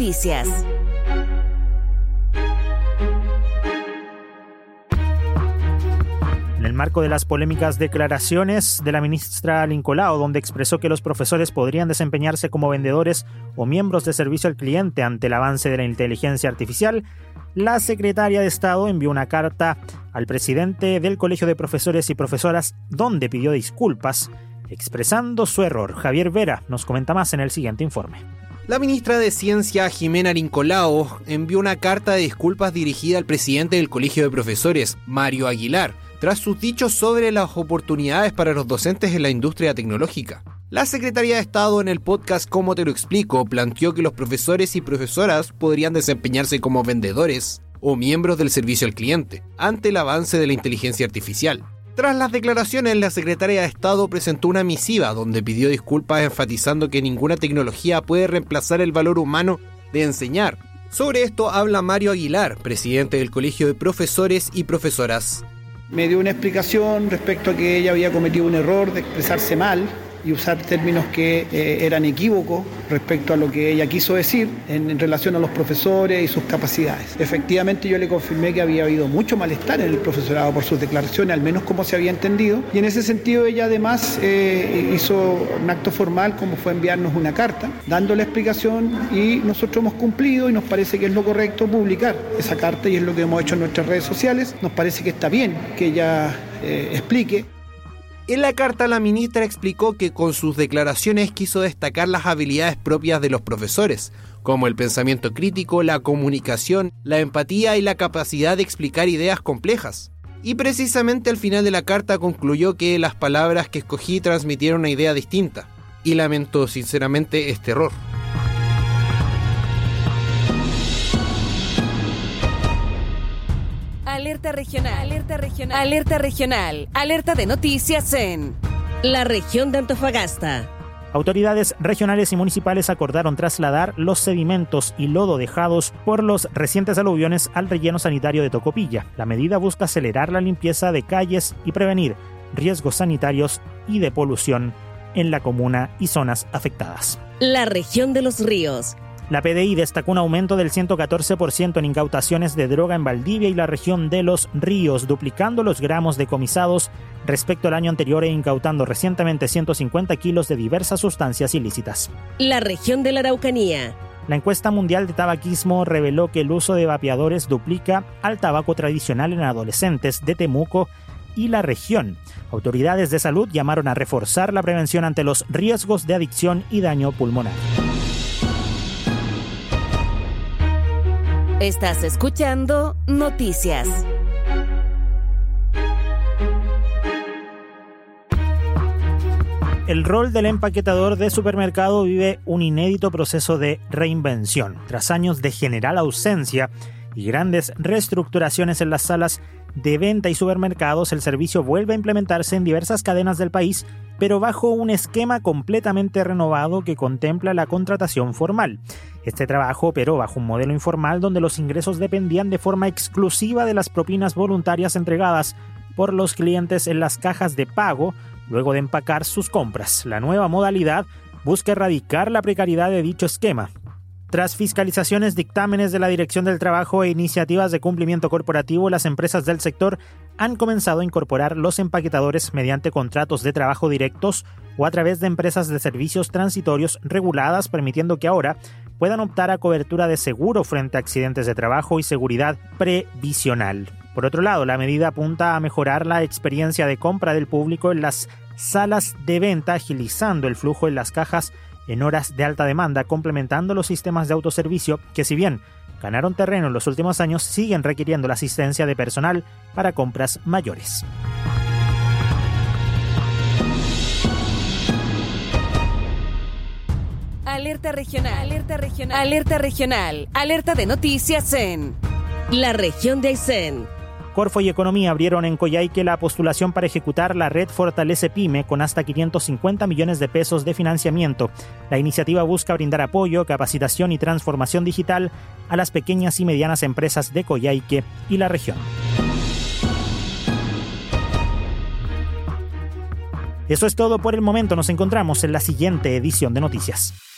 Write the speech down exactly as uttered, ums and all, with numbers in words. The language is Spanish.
Noticias. En el marco de las polémicas declaraciones de la ministra Lincolao, donde expresó que los profesores podrían desempeñarse como vendedores o miembros de servicio al cliente ante el avance de la inteligencia artificial, la secretaria de Estado envió una carta al presidente del Colegio de Profesores y Profesoras donde pidió disculpas, expresando su error. Javier Vera nos comenta más en el siguiente informe. La ministra de Ciencia, Jimena Lincolao, envió una carta de disculpas dirigida al presidente del Colegio de Profesores, Mario Aguilar, tras sus dichos sobre las oportunidades para los docentes en la industria tecnológica. La Secretaría de Estado en el podcast Cómo te lo explico planteó que los profesores y profesoras podrían desempeñarse como vendedores o miembros del servicio al cliente ante el avance de la inteligencia artificial. Tras las declaraciones, la Secretaría de Estado presentó una misiva donde pidió disculpas enfatizando que ninguna tecnología puede reemplazar el valor humano de enseñar. Sobre esto habla Mario Aguilar, presidente del Colegio de Profesores y Profesoras. Me dio una explicación respecto a que ella había cometido un error de expresarse mal y usar términos que eh, eran equívocos respecto a lo que ella quiso decir en, en relación a los profesores y sus capacidades. Efectivamente, yo le confirmé que había habido mucho malestar en el profesorado por sus declaraciones, al menos como se había entendido, y en ese sentido ella además eh, hizo un acto formal como fue enviarnos una carta dando la explicación, y nosotros hemos cumplido y nos parece que es lo correcto publicar esa carta, y es lo que hemos hecho en nuestras redes sociales. Nos parece que está bien que ella eh, explique. En la carta, la ministra explicó que con sus declaraciones quiso destacar las habilidades propias de los profesores, como el pensamiento crítico, la comunicación, la empatía y la capacidad de explicar ideas complejas. Y precisamente al final de la carta concluyó que las palabras que escogí transmitieron una idea distinta, y lamentó sinceramente este error. Alerta regional, alerta regional, alerta regional, alerta de noticias en la región de Antofagasta. Autoridades regionales y municipales acordaron trasladar los sedimentos y lodo dejados por los recientes aluviones al relleno sanitario de Tocopilla. La medida busca acelerar la limpieza de calles y prevenir riesgos sanitarios y de polución en la comuna y zonas afectadas. La región de los ríos. La P D I destacó un aumento del ciento catorce por ciento en incautaciones de droga en Valdivia y la región de Los Ríos, duplicando los gramos decomisados respecto al año anterior e incautando recientemente ciento cincuenta kilos de diversas sustancias ilícitas. La región de la Araucanía. La encuesta mundial de tabaquismo reveló que el uso de vapeadores duplica al tabaco tradicional en adolescentes de Temuco y la región. Autoridades de salud llamaron a reforzar la prevención ante los riesgos de adicción y daño pulmonar. Estás escuchando Noticias. El rol del empaquetador de supermercado vive un inédito proceso de reinvención. Tras años de general ausencia y grandes reestructuraciones en las salas de venta y supermercados, el servicio vuelve a implementarse en diversas cadenas del país, pero bajo un esquema completamente renovado que contempla la contratación formal. Este trabajo operó bajo un modelo informal donde los ingresos dependían de forma exclusiva de las propinas voluntarias entregadas por los clientes en las cajas de pago luego de empacar sus compras. La nueva modalidad busca erradicar la precariedad de dicho esquema. Tras fiscalizaciones, dictámenes de la Dirección del Trabajo e iniciativas de cumplimiento corporativo, las empresas del sector han comenzado a incorporar los empaquetadores mediante contratos de trabajo directos o a través de empresas de servicios transitorios reguladas, permitiendo que ahora puedan optar a cobertura de seguro frente a accidentes de trabajo y seguridad previsional. Por otro lado, la medida apunta a mejorar la experiencia de compra del público en las salas de venta, agilizando el flujo en las cajas en horas de alta demanda, complementando los sistemas de autoservicio que, si bien ganaron terreno en los últimos años, siguen requiriendo la asistencia de personal para compras mayores. Alerta regional, alerta regional, alerta regional, alerta de noticias en la región de Aysén. Corfo y Economía abrieron en Coyhaique la postulación para ejecutar la red Fortalece Pyme con hasta quinientos cincuenta millones de pesos de financiamiento. La iniciativa busca brindar apoyo, capacitación y transformación digital a las pequeñas y medianas empresas de Coyhaique y la región. Eso es todo por el momento. Nos encontramos en la siguiente edición de Noticias.